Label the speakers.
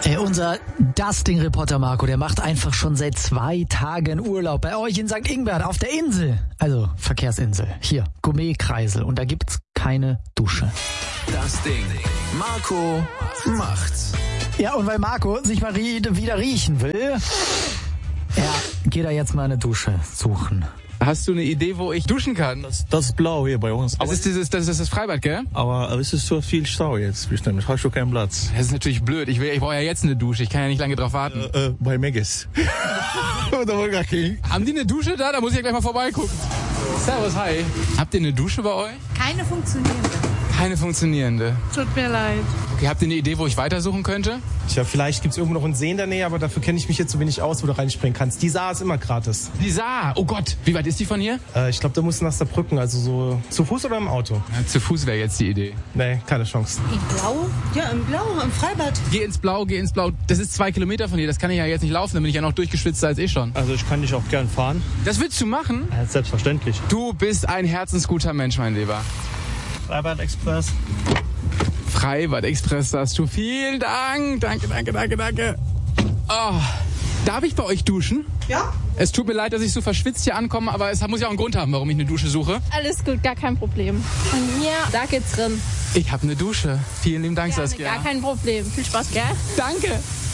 Speaker 1: Ey, unser Dusting-Reporter Marco, der macht einfach schon seit 2 Tagen Urlaub bei euch in St. Ingbert auf der Insel. Also Verkehrsinsel. Hier, Gourmet-Kreisel. Und da gibt's keine Dusche.
Speaker 2: Das Ding. Marco macht's.
Speaker 1: Ja, und weil Marco sich mal wieder riechen will, geht er jetzt mal eine Dusche suchen.
Speaker 3: Hast du eine Idee, wo ich duschen kann?
Speaker 4: Das ist blau hier bei uns.
Speaker 3: Das ist das Freibad, gell?
Speaker 4: Aber es ist so viel Stau jetzt bestimmt. Hast du keinen Platz?
Speaker 3: Das ist natürlich blöd. Ich brauche ja jetzt eine Dusche. Ich kann ja nicht lange drauf warten.
Speaker 4: Bei Megis. Oder Burger King.
Speaker 3: Haben die eine Dusche da? Da muss ich ja gleich mal vorbeigucken. Servus, hi. Habt ihr eine Dusche bei euch?
Speaker 5: Keine funktionierende.
Speaker 3: Keine funktionierende.
Speaker 5: Tut mir leid.
Speaker 3: Okay, habt ihr eine Idee, wo ich weitersuchen könnte?
Speaker 6: Tja, vielleicht gibt's irgendwo noch einen See in der Nähe, aber dafür kenne ich mich jetzt so wenig aus, wo du reinspringen kannst. Die Saar ist immer gratis.
Speaker 3: Die Saar. Oh Gott. Wie weit ist die von hier?
Speaker 6: Ich glaube, da musst du nach Saarbrücken, also so zu Fuß oder im Auto?
Speaker 3: Ja, zu Fuß wäre jetzt die Idee.
Speaker 6: Nee, keine Chance.
Speaker 5: In Blau? Ja, im Blau, im Freibad.
Speaker 3: Geh ins Blau, geh ins Blau. Das ist 2 Kilometer von hier. Das kann ich ja jetzt nicht laufen. Da bin ich ja noch durchgeschwitzter als schon.
Speaker 4: Also ich kann dich auch gern fahren.
Speaker 3: Das willst du machen?
Speaker 4: Ja, selbstverständlich.
Speaker 3: Du bist ein herzensguter Mensch, mein Lieber.
Speaker 4: Freibad Express.
Speaker 3: Freibad Express sagst du. Vielen Dank. Danke. Oh. Darf ich bei euch duschen?
Speaker 5: Ja.
Speaker 3: Es tut mir leid, dass ich so verschwitzt hier ankomme, aber es muss ja auch einen Grund haben, warum ich eine Dusche suche.
Speaker 7: Alles gut, gar kein Problem. Und hier, da geht's drin.
Speaker 3: Ich habe eine Dusche. Vielen lieben Dank, Saskia.
Speaker 7: Gar kein Problem. Viel Spaß, gell?
Speaker 3: Danke.